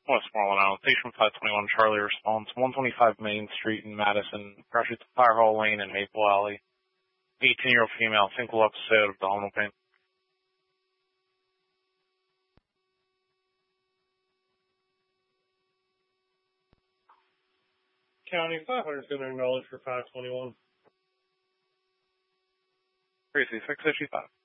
Westmoreland Island, Station 521 Charlie responds, 125 Main Street in Madison, crashes to Fire Hall Lane and Maple Alley. 18-year-old female, single episode of abdominal pain. County 500 is going to acknowledge for 521. Tracy, 655.